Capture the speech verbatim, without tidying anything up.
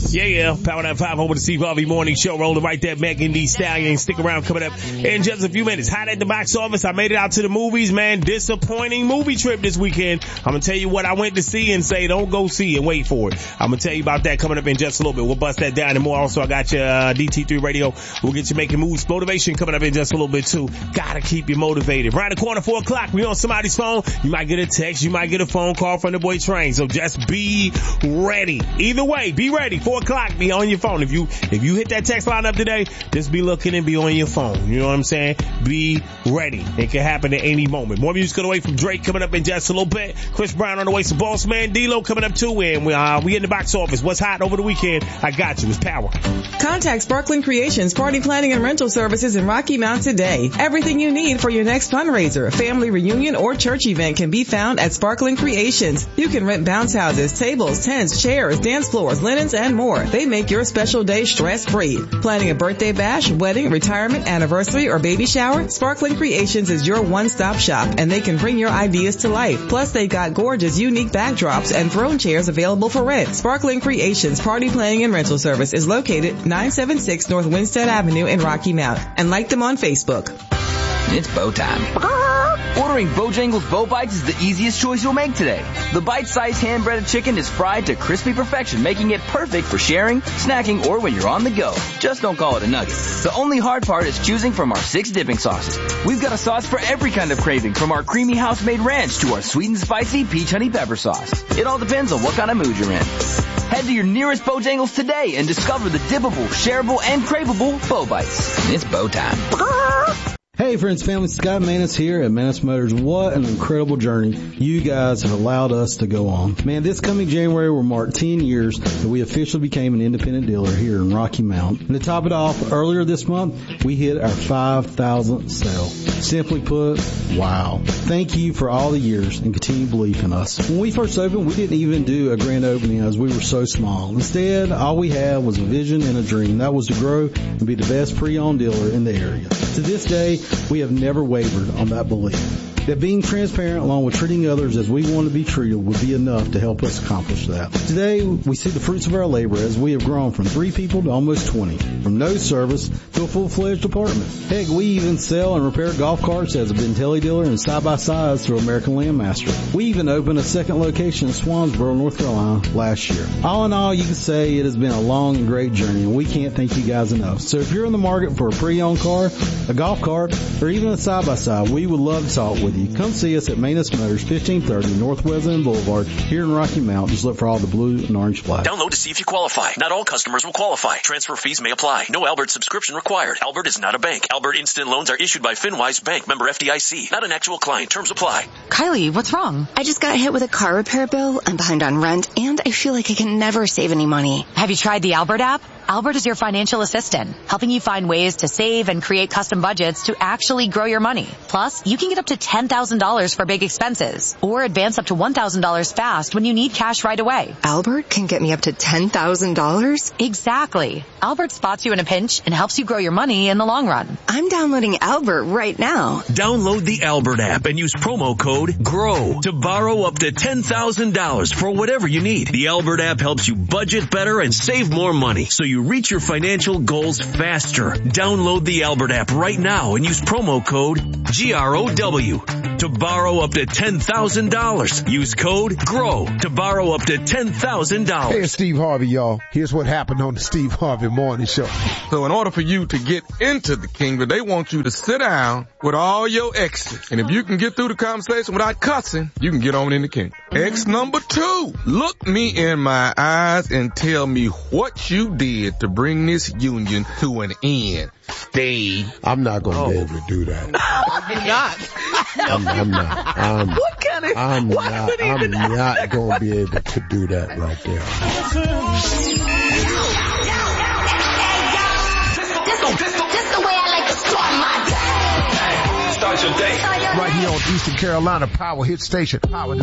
Yeah, yeah. Power nine five over the Steve Harvey Morning Show. Rolling right there. Megan Thee Stallion. Stick around. Coming up in just a few minutes. Hot at the box office. I made it out to the movies, man. Disappointing movie trip this weekend. I'm going to tell you what I went to see and say don't go see and wait for it. I'm going to tell you about that coming up in just a little bit. We'll bust that down and more. Also, I got your uh, D T three Radio. We'll get you making moves. Motivation coming up in just a little bit too. Gotta keep you motivated. Right the corner, four o'clock. We on somebody's phone. You might get a text. You might get a phone call from the boy Train. So just be ready. Either way, be ready. Four o'clock, be on your phone. If you, if you hit that text line up today, just be looking and be on your phone. You know what I'm saying? Be ready. It can happen at any moment. More music away from Drake coming up in just a little bit. Chris Brown on the way. So Boss Man D-Lo coming up too. And we, uh, we in the box office. What's hot over the weekend? I got you. It's Power. Contact Sparkling Creations Party Planning and Rental Services in Rocky Mount today. Everything you need for your next fundraiser, family reunion, or church event can be found at Sparkling Creations. You can rent bounce houses, tables, tents, chairs, dance floors, linens, and more. They make your special day stress-free. Planning a birthday bash, wedding, retirement, anniversary, or baby shower? Sparkling Creations is your one-stop shop, and they can bring your ideas to life. Plus, they've got gorgeous, unique backdrops and throne chairs available for rent. Sparkling Creations Party Planning and Rental Service is located nine seventy-six North Winstead Avenue in Rocky Mount, and like them on Facebook. It's bow time. Ordering Bojangles Bow Bites is the easiest choice you'll make today. The bite-sized hand-breaded chicken is fried to crispy perfection, making it perfect for sharing, snacking, or when you're on the go. Just don't call it a nugget. The only hard part is choosing from our six dipping sauces. We've got a sauce for every kind of craving, from our creamy house-made ranch to our sweet and spicy peach honey pepper sauce. It all depends on what kind of mood you're in. Head to your nearest Bojangles today and discover the dippable, shareable, and craveable Bow Bites. It's bow time. Hey friends, family, Scott Manis here at Manis Motors. What an incredible journey you guys have allowed us to go on. Man, this coming January will mark ten years that we officially became an independent dealer here in Rocky Mount. And to top it off, earlier this month, we hit our five thousandth sale. Simply put, wow. Thank you for all the years and continued belief in us. When we first opened, we didn't even do a grand opening as we were so small. Instead, all we had was a vision and a dream. That was to grow and be the best pre-owned dealer in the area. To this day, we have never wavered on that belief. That being transparent along with treating others as we want to be treated would be enough to help us accomplish that. Today, we see the fruits of our labor as we have grown from three people to almost twenty, from no service to a full-fledged department. Heck, we even sell and repair golf carts as a Bentelli dealer and side-by-sides through American Landmaster. We even opened a second location in Swansboro, North Carolina last year. All in all, you can say it has been a long and great journey, and we can't thank you guys enough. So if you're in the market for a pre-owned car, a golf cart, or even a side-by-side, we would love to talk with you. Come see us at Manis Motors, fifteen thirty North Wesleyan Boulevard, here in Rocky Mount. Just look for all the blue and orange flags. Download to see if you qualify. Not all customers will qualify. Transfer fees may apply. No Albert subscription required. Albert is not a bank. Albert Instant Loans are issued by FinWise Bank, member F D I C. Not an actual client. Terms apply. Kylie, what's wrong? I just got hit with a car repair bill. I'm behind on rent, and I feel like I can never save any money. Have you tried the Albert app? Albert is your financial assistant, helping you find ways to save and create custom budgets to actually grow your money. Plus, you can get up to ten thousand dollars for big expenses, or advance up to one thousand dollars fast when you need cash right away. Albert can get me up to ten thousand dollars? Exactly. Albert spots you in a pinch and helps you grow your money in the long run. I'm downloading Albert right now. Download the Albert app and use promo code GROW to borrow up to ten thousand dollars for whatever you need. The Albert app helps you budget better and save more money, so you reach your financial goals faster. Download the Albert app right now and use promo code G R O W to borrow up to ten thousand dollars. Use code GROW to borrow up to ten thousand dollars. Hey, it's Steve Harvey, y'all. Here's what happened on the Steve Harvey Morning Show. So in order for you to get into the kingdom, they want you to sit down with all your exes. And if you can get through the conversation without cussing, you can get on in the kingdom. Ex number two, look me in my eyes and tell me what you did to bring this union to an end. Steve. I'm not going to oh. be able to do that. You're not. I'm, I'm not. I'm, what kind of, I'm what not, I'm not going to be able to do that right there. This the way I like to start my day. Start your day. Right here on Eastern Carolina Power Hit Station. Power